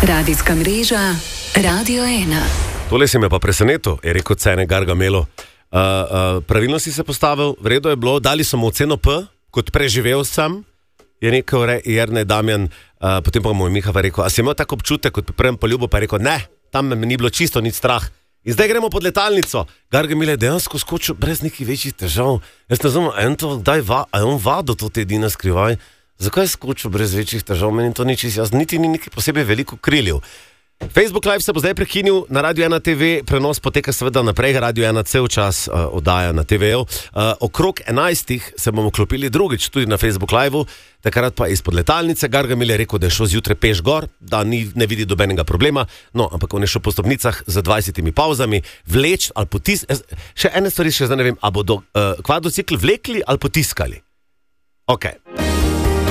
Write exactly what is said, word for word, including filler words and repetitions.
Radijska mreža Radio ena. Tole si me pa presenetil, je rekel Cene Gargamelo. Uh, uh, pravilno si se postavil, v redu je bilo, dali so mu oceno P, kot preživel sem, je rekel re, Jernej Damjan, uh, potem pa mu je Miha rekel, a si imel tako občutek, kot pri prvem poljubu, pa je rekel, ne, tam me ni bilo čisto nič strah. In zdaj gremo pod letalnico. Gargamel je dejansko skočil brez nekih večjih težav. Jaz ne znam, a je on to kdaj va, a je on vado to te edina skrivaj? Zakaj je skočil brez večjih težav? Meni to ni čisto jaz, niti ni nekaj posebej veliko kriljev. Facebook Live se bo zdaj prekinil, na Radio ena T V prenos poteka seveda naprej, Radio ena cel čas uh, oddaja na T V-ju. Uh, okrog enajstih se bomo klopili drugič tudi na Facebook Live-u, takrat pa izpod letalnice. Gargamel je rekel, da je šel zjutraj peš gor, da ni, ne vidi dobenega problema, no, ampak on je šel po stopnicah z dvajsetimi pauzami, vleč ali potis, še ene stvari še zdaj ne vem, a bodo uh, kvadrocikl vlekli ali potiskali. Ok.